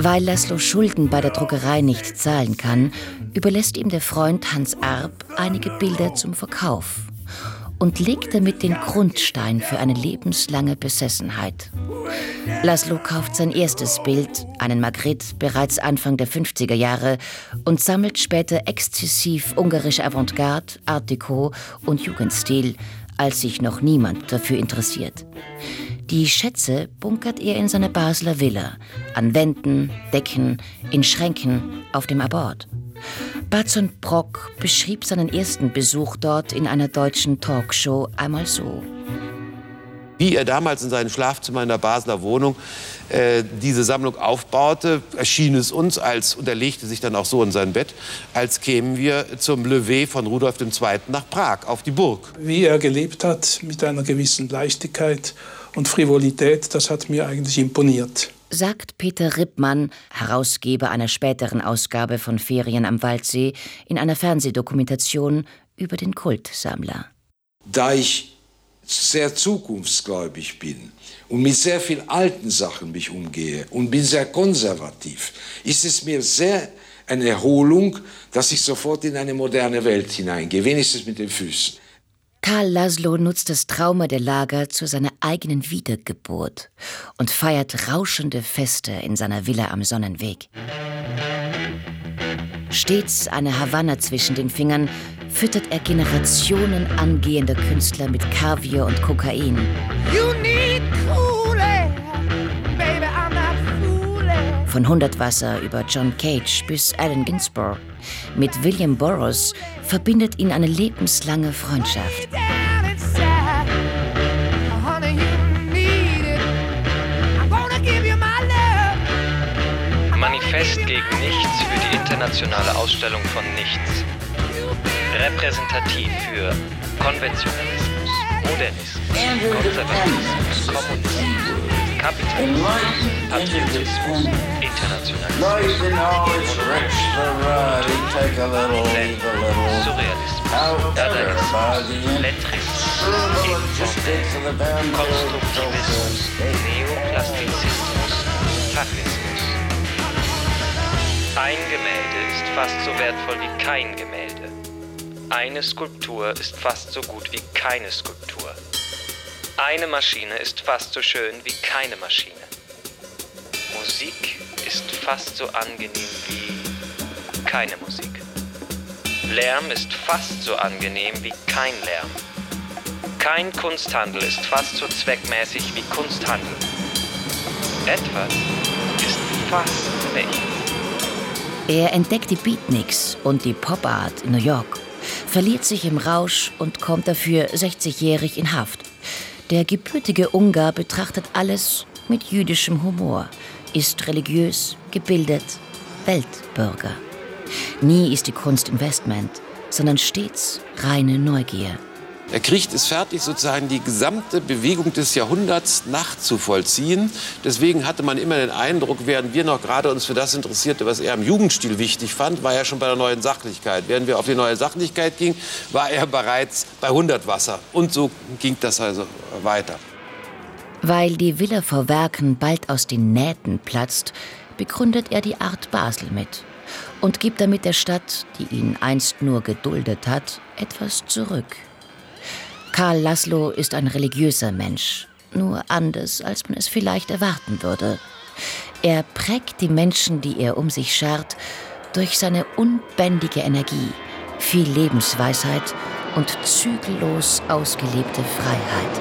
Weil Laszlo Schulden bei der Druckerei nicht zahlen kann, überlässt ihm der Freund Hans Arp einige Bilder zum Verkauf und legt damit den Grundstein für eine lebenslange Besessenheit. Laszlo kauft sein erstes Bild, einen Magritte, bereits Anfang der 50er Jahre und sammelt später exzessiv ungarische Avantgarde, Art Deco und Jugendstil, als sich noch niemand dafür interessiert. Die Schätze bunkert er in seiner Basler Villa, an Wänden, Decken, in Schränken, auf dem Abort. Bazon Brock beschrieb seinen ersten Besuch dort in einer deutschen Talkshow einmal so. Wie er damals in seinem Schlafzimmer in der Basler Wohnung diese Sammlung aufbaute, erschien es uns, und er legte sich dann auch so in sein Bett, als kämen wir zum Lever von Rudolf II. Nach Prag, auf die Burg. Wie er gelebt hat, mit einer gewissen Leichtigkeit und Frivolität, das hat mir eigentlich imponiert. Sagt Peter Rippmann, Herausgeber einer späteren Ausgabe von Ferien am Waldsee, in einer Fernsehdokumentation über den Kultsammler. Da ich sehr zukunftsgläubig bin und mit sehr vielen alten Sachen mich umgehe und bin sehr konservativ, ist es mir sehr eine Erholung, dass ich sofort in eine moderne Welt hineingehe, wenigstens mit den Füßen. Karl Laszlo nutzt das Trauma der Lager zu seiner eigenen Wiedergeburt und feiert rauschende Feste in seiner Villa am Sonnenweg. Stets eine Havanna zwischen den Fingern füttert er Generationen angehender Künstler mit Kaviar und Kokain. Von Hundertwasser über John Cage bis Allen Ginsberg. Mit William Burroughs verbindet ihn eine lebenslange Freundschaft. Manifest gegen Nichts für die internationale Ausstellung von Nichts. Repräsentativ für Konventionalismus, Modernismus, Konservatismus, Kommunismus, Kapitalismus, Patriotismus, Internationalismus, Surrealismus, Dadaismus, Lettrismus, Informell, Konstruktivismus, Neoplastizismus, Faschismus. Ein Gemälde ist fast so wertvoll wie kein Gemälde. Eine Skulptur ist fast so gut wie keine Skulptur. Eine Maschine ist fast so schön wie keine Maschine. Musik ist fast so angenehm wie keine Musik. Lärm ist fast so angenehm wie kein Lärm. Kein Kunsthandel ist fast so zweckmäßig wie Kunsthandel. Etwas ist fast echt. Er entdeckt die Beatniks und die Pop-Art in New York, verliert sich im Rausch und kommt dafür 60-jährig in Haft. Der gebürtige Ungar betrachtet alles mit jüdischem Humor, ist religiös, gebildet, Weltbürger. Nie ist die Kunst Investment, sondern stets reine Neugier. Er kriegt es fertig, sozusagen die gesamte Bewegung des Jahrhunderts nachzuvollziehen. Deswegen hatte man immer den Eindruck, während wir noch gerade uns für das interessierte, was er im Jugendstil wichtig fand, war er schon bei der neuen Sachlichkeit. Während wir auf die neue Sachlichkeit gingen, war er bereits bei Hundertwasser. Und so ging das also weiter. Weil die Villa vor Werken bald aus den Nähten platzt, begründet er die Art Basel mit und gibt damit der Stadt, die ihn einst nur geduldet hat, etwas zurück. Karl Laszlo ist ein religiöser Mensch, nur anders, als man es vielleicht erwarten würde. Er prägt die Menschen, die er um sich schart, durch seine unbändige Energie, viel Lebensweisheit und zügellos ausgelebte Freiheit.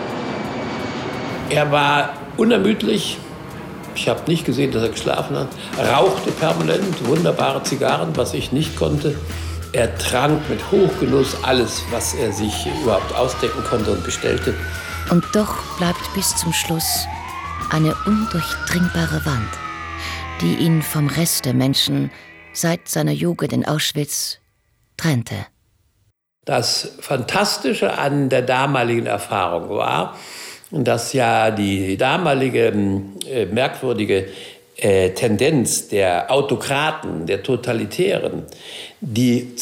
Er war unermüdlich. Ich habe nicht gesehen, dass er geschlafen hat. Er rauchte permanent, wunderbare Zigarren, was ich nicht konnte. Er trank mit Hochgenuss alles, was er sich überhaupt ausdenken konnte und bestellte. Und doch bleibt bis zum Schluss eine undurchdringbare Wand, die ihn vom Rest der Menschen seit seiner Jugend in Auschwitz trennte. Das Fantastische an der damaligen Erfahrung war, dass ja die damalige merkwürdige Tendenz der Autokraten, der Totalitären, die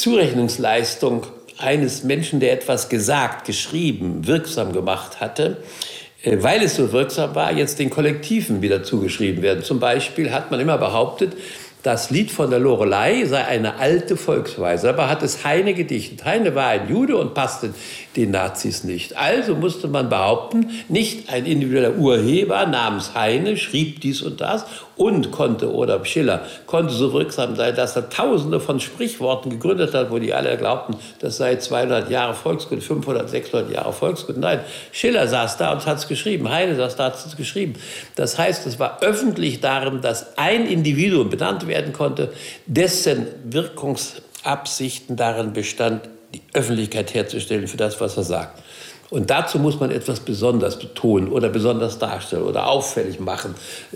Zurechnungsleistung eines Menschen, der etwas gesagt, geschrieben, wirksam gemacht hatte, weil es so wirksam war, jetzt den Kollektiven wieder zugeschrieben werden. Zum Beispiel hat man immer behauptet, das Lied von der Loreley sei eine alte Volksweise, aber hat es Heine gedichtet. Heine war ein Jude und passte den Nazis nicht. Also musste man behaupten, nicht ein individueller Urheber namens Heine schrieb dies und das und konnte, oder Schiller, konnte so wirksam sein, dass er Tausende von Sprichworten gegründet hat, wo die alle glaubten, das sei 200 Jahre Volkskunde, 500, 600 Jahre Volkskunde. Nein, Schiller saß da und hat es geschrieben, Heine saß da und hat es geschrieben. Das heißt, es war öffentlich darin, dass ein Individuum benannt werden konnte, dessen Wirkungsabsichten darin bestand, die Öffentlichkeit herzustellen für das, was er sagt. Und dazu muss man etwas besonders betonen oder besonders darstellen oder auffällig machen,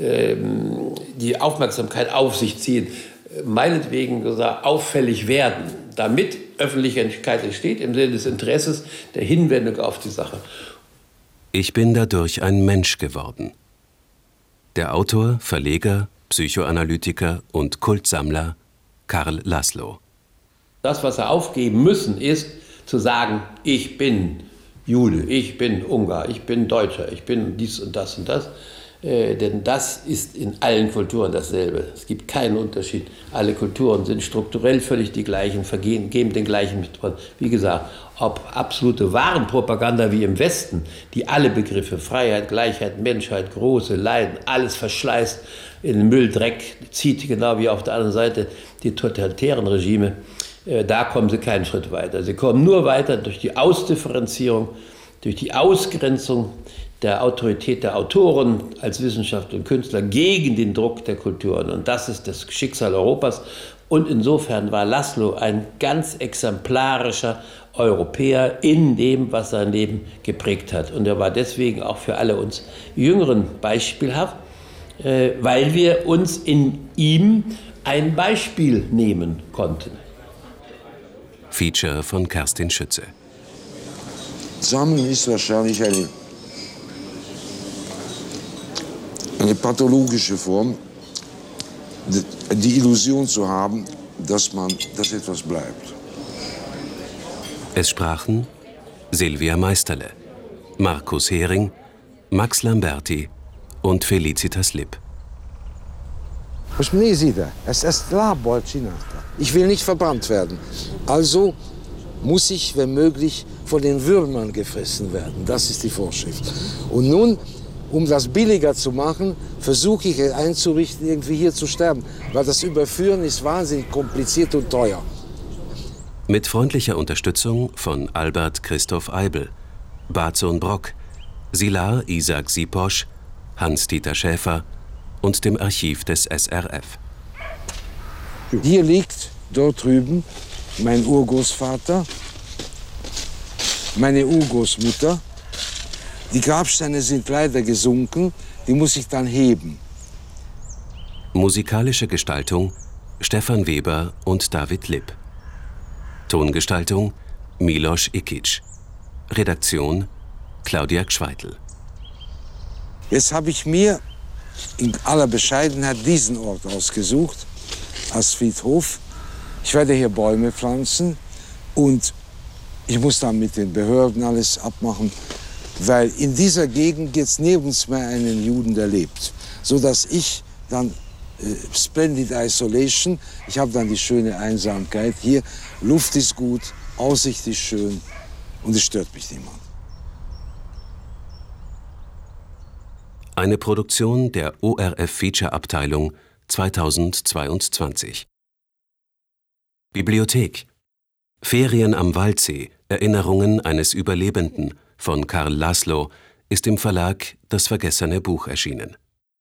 die Aufmerksamkeit auf sich ziehen, meinetwegen gesagt, auffällig werden, damit Öffentlichkeit entsteht im Sinne des Interesses, der Hinwendung auf die Sache. Ich bin dadurch ein Mensch geworden. Der Autor, Verleger, Psychoanalytiker und Kultsammler Karl Laszlo. Das, was er aufgeben müssen, ist zu sagen, ich bin Jude, ich bin Ungar, ich bin Deutscher, ich bin dies und das und das. Denn das ist in allen Kulturen dasselbe. Es gibt keinen Unterschied. Alle Kulturen sind strukturell völlig die gleichen, geben den gleichen Mittelpunkt. Wie gesagt, ob absolute Warenpropaganda wie im Westen, die alle Begriffe Freiheit, Gleichheit, Menschheit, große Leiden, alles verschleißt, in den Müll, Dreck zieht, genau wie auf der anderen Seite die totalitären Regime, da kommen sie keinen Schritt weiter. Sie kommen nur weiter durch die Ausdifferenzierung, durch die Ausgrenzung der Autorität der Autoren als Wissenschaftler und Künstler gegen den Druck der Kulturen. Und das ist das Schicksal Europas. Und insofern war Laszlo ein ganz exemplarischer Europäer in dem, was sein Leben geprägt hat. Und er war deswegen auch für alle uns Jüngeren beispielhaft, weil wir uns in ihm ein Beispiel nehmen konnten. Feature von Kerstin Schütze. Sammeln ist wahrscheinlich eine pathologische Form, die Illusion zu haben, dass etwas bleibt. Es sprachen Silvia Meisterle, Markus Hering, Max Lamberti und Felicitas Lipp. Ich will nicht verbrannt werden. Also muss ich, wenn möglich, von den Würmern gefressen werden. Das ist die Vorschrift. Und nun, um das billiger zu machen, versuche ich es einzurichten, irgendwie hier zu sterben. Weil das Überführen ist wahnsinnig kompliziert und teuer. Mit freundlicher Unterstützung von Albert Christoph Eibel, Barzon Brock, Silar Isaac Siposch, Hans-Dieter Schäfer und dem Archiv des SRF. Hier liegt, dort drüben, mein Urgroßvater, meine Urgroßmutter. Die Grabsteine sind leider gesunken, die muss ich dann heben. Musikalische Gestaltung Stefan Weber und David Lipp. Tongestaltung Milos Ikic. Redaktion Claudia Gschweitel. Jetzt habe ich mir in aller Bescheidenheit diesen Ort ausgesucht, als Friedhof. Ich werde hier Bäume pflanzen und ich muss dann mit den Behörden alles abmachen, weil in dieser Gegend gibt es nirgends mehr einen Juden, der lebt. Sodass ich dann Splendid Isolation, ich habe dann die schöne Einsamkeit. Hier, Luft ist gut, Aussicht ist schön und es stört mich niemand. Eine Produktion der ORF-Feature-Abteilung 2022. Bibliothek. Ferien am Waldsee, Erinnerungen eines Überlebenden von Karl Laszlo ist im Verlag Das vergessene Buch erschienen.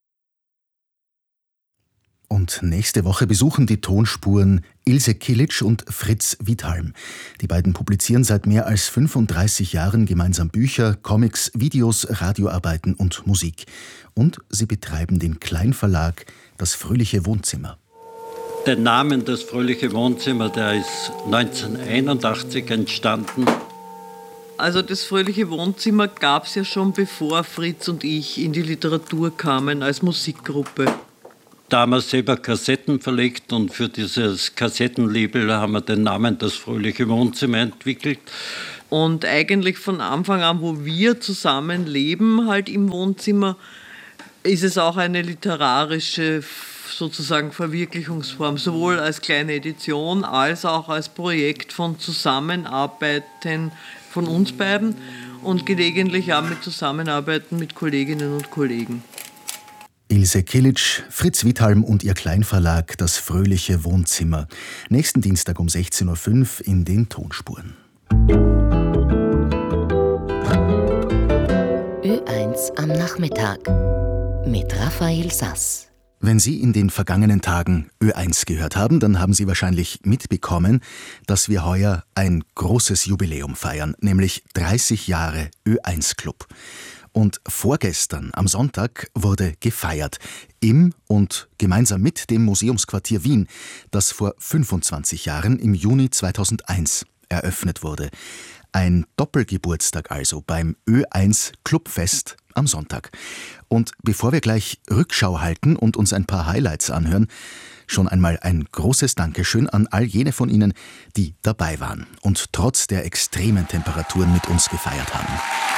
Und nächste Woche besuchen die Tonspuren Ilse Kilic und Fritz Wiedhalm. Die beiden publizieren seit mehr als 35 Jahren gemeinsam Bücher, Comics, Videos, Radioarbeiten und Musik. Und sie betreiben den Kleinverlag Das Fröhliche Wohnzimmer. Der Name Das Fröhliche Wohnzimmer, der ist 1981 entstanden. Also das Fröhliche Wohnzimmer gab es ja schon, bevor Fritz und ich in die Literatur kamen als Musikgruppe. Da haben wir selber Kassetten verlegt und für dieses Kassettenlabel haben wir den Namen Das Fröhliche Wohnzimmer entwickelt. Und eigentlich von Anfang an, wo wir zusammen leben, halt im Wohnzimmer, ist es auch eine literarische sozusagen Verwirklichungsform, sowohl als kleine Edition als auch als Projekt von Zusammenarbeiten von uns beiden und gelegentlich auch mit Zusammenarbeiten mit Kolleginnen und Kollegen. Ilse Kilic, Fritz Withalm und ihr Kleinverlag Das fröhliche Wohnzimmer. Nächsten Dienstag um 16.05 Uhr in den Tonspuren. Ö1 am Nachmittag mit Raphael Sass. Wenn Sie in den vergangenen Tagen Ö1 gehört haben, dann haben Sie wahrscheinlich mitbekommen, dass wir heuer ein großes Jubiläum feiern, nämlich 30 Jahre Ö1 Club. Und vorgestern, am Sonntag, wurde gefeiert im und gemeinsam mit dem Museumsquartier Wien, das vor 25 Jahren im Juni 2001 eröffnet wurde. Ein Doppelgeburtstag also beim Ö1 Clubfest am Sonntag. Und bevor wir gleich Rückschau halten und uns ein paar Highlights anhören, schon einmal ein großes Dankeschön an all jene von Ihnen, die dabei waren und trotz der extremen Temperaturen mit uns gefeiert haben.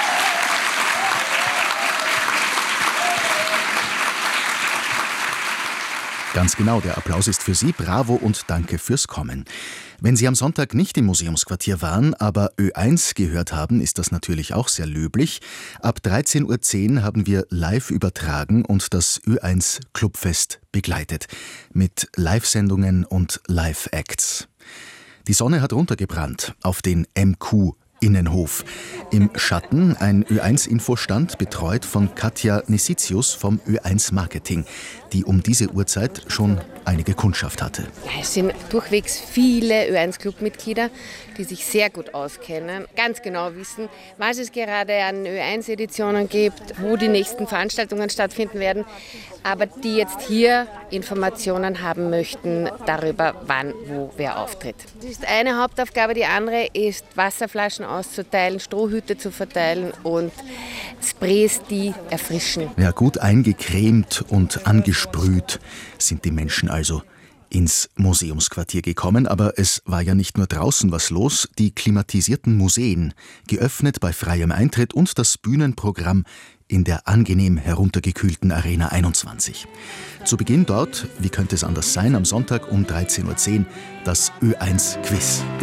Ganz genau, der Applaus ist für Sie. Bravo und danke fürs Kommen. Wenn Sie am Sonntag nicht im Museumsquartier waren, aber Ö1 gehört haben, ist das natürlich auch sehr löblich. Ab 13.10 Uhr haben wir live übertragen und das Ö1 Clubfest begleitet. Mit Live-Sendungen und Live-Acts. Die Sonne hat runtergebrannt auf den MQ Innenhof. Im Schatten ein Ö1-Infostand, betreut von Katja Nisitius vom Ö1 Marketing, die um diese Uhrzeit schon einige Kundschaft hatte. Ja, es sind durchwegs viele Ö1-Club-Mitglieder, die sich sehr gut auskennen, ganz genau wissen, was es gerade an Ö1-Editionen gibt, wo die nächsten Veranstaltungen stattfinden werden, aber die jetzt hier Informationen haben möchten darüber, wann, wo, wer auftritt. Das ist eine Hauptaufgabe, die andere ist, Wasserflaschen auszuteilen, Strohhüte zu verteilen und Sprays, die erfrischen. Ja, gut eingecremt und angesprüht sind die Menschen also ins Museumsquartier gekommen, aber es war ja nicht nur draußen was los, die klimatisierten Museen, geöffnet bei freiem Eintritt und das Bühnenprogramm in der angenehm heruntergekühlten Arena 21. Zu Beginn dort, wie könnte es anders sein, am Sonntag um 13.10 Uhr das Ö1 Quiz.